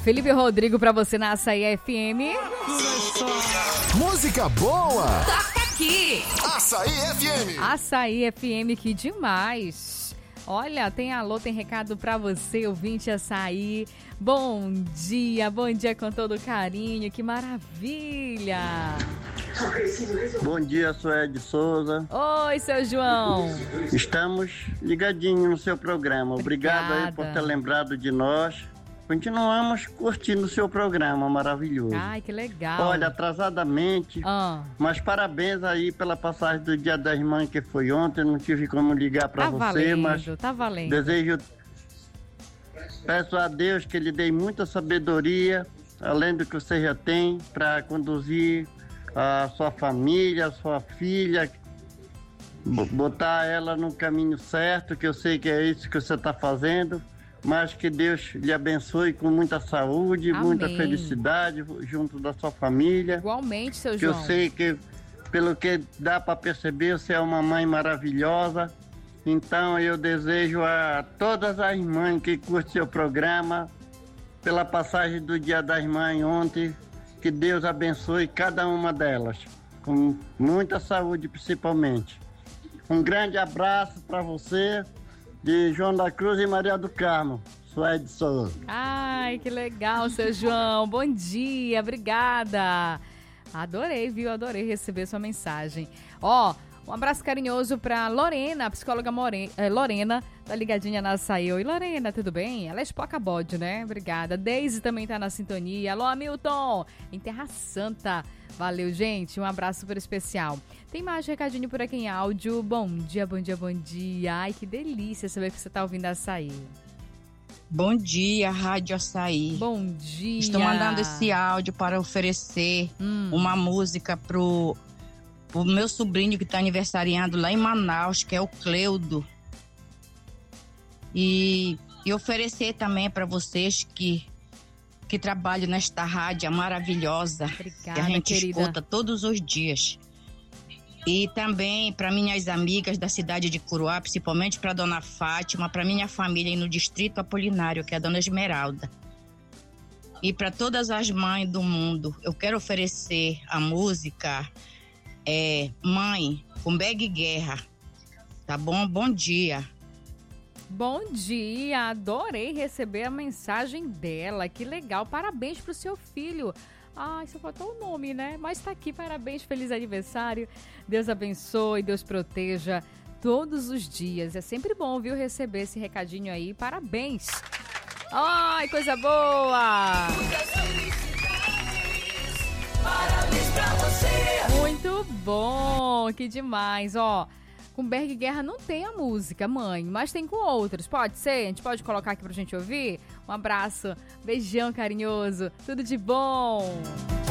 Felipe Rodrigo pra você na Açaí FM. Música boa! Toca aqui! Açaí FM! Açaí FM, que demais! Olha, tem alô, tem recado pra você, ouvinte Açaí. Bom dia com todo carinho, que maravilha! Bom dia, sou Ed Souza. Oi, seu João. Estamos ligadinhos no seu programa. Obrigado aí por ter lembrado de nós. Continuamos curtindo o seu programa maravilhoso. Ai, que legal. Olha, atrasadamente, mas parabéns aí pela passagem do Dia das Mães, que foi ontem. Não tive como ligar para você, valendo, mas tá valendo. Peço a Deus que lhe dê muita sabedoria, além do que você já tem, para conduzir a sua família, a sua filha, botar ela no caminho certo, que eu sei que é isso que você está fazendo. Mas que Deus lhe abençoe com muita saúde, amém, muita felicidade junto da sua família. Igualmente, seu que João. Eu sei que, pelo que dá para perceber, você é uma mãe maravilhosa. Então eu desejo a todas as mães que curtem seu programa, pela passagem do Dia das Mães ontem, que Deus abençoe cada uma delas, com muita saúde principalmente. Um grande abraço para você, de João da Cruz e Maria do Carmo. Sou Ed Souza. Ai, que legal, seu João. Bom dia, obrigada. Adorei, viu? Adorei receber sua mensagem. Ó, um abraço carinhoso pra Lorena, a psicóloga Lorena, tá ligadinha na Açaí. Oi, Lorena, tudo bem? Ela é Espoca Bode, né? Obrigada. Deise também tá na sintonia. Alô, Hamilton, em Terra Santa. Valeu, gente. Um abraço super especial. Tem mais recadinho por aqui em áudio. Bom dia, bom dia, bom dia. Ai, que delícia saber que você tá ouvindo Açaí. Bom dia, Rádio Açaí. Bom dia. Estou mandando esse áudio para oferecer uma música pro meu sobrinho que está aniversariando lá em Manaus, que é o Cleudo. E oferecer também para vocês que trabalham nesta rádio maravilhosa. Obrigada, que a gente querida. escuta todos os dias. E também para minhas amigas da cidade de Curuá, principalmente para dona Fátima, para minha família aí no Distrito Apolinário, que é a dona Esmeralda. E para todas as mães do mundo, eu quero oferecer a música Mãe, com Beg Guerra. Tá bom? Bom dia. Bom dia, adorei receber a mensagem dela, que legal, parabéns pro seu filho. Ai, só faltou o nome, né? Mas tá aqui, parabéns, feliz aniversário, Deus abençoe, Deus proteja todos os dias. É sempre bom, viu, receber esse recadinho aí, parabéns. Ai, coisa boa! Parabéns pra você! Muito bom, que demais, ó. Com Berg Guerra não tem a música, mãe, mas tem com outros. Pode ser? A gente pode colocar aqui pra gente ouvir? Um abraço, beijão carinhoso, tudo de bom!